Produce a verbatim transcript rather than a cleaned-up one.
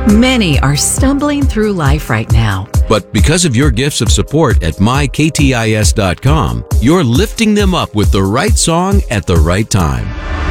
Many are stumbling through life right now. But because of your gifts of support at my k t i s dot com, you're lifting them up with the right song at the right time.